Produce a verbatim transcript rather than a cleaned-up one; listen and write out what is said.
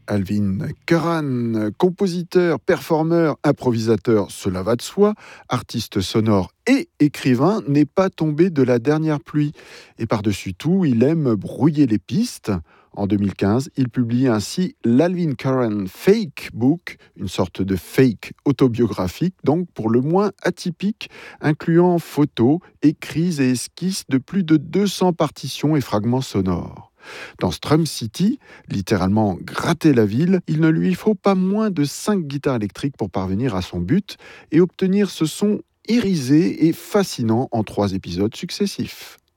Alvin Curran, compositeur, performeur, improvisateur, cela va de soi, artiste sonore et écrivain, n'est pas tombé de la dernière pluie. Et par-dessus tout, il aime brouiller les pistes. En deux mille quinze, il publie ainsi l'Alvin Curran Fake Book, une sorte de fake autobiographique, donc pour le moins atypique, incluant photos, écrits et esquisses de plus de deux cents partitions et fragments sonores. Dans Strum City, littéralement gratter la ville, il ne lui faut pas moins de cinq guitares électriques pour parvenir à son but et obtenir ce son irisé et fascinant en trois épisodes successifs.